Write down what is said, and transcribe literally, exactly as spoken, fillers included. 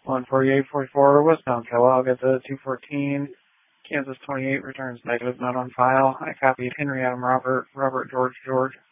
one forty-eight forty-four, westbound Kellogg at the two fourteen. Kansas twenty-eight returns negative, not on file. I copied Henry Adam Robert, Robert George George.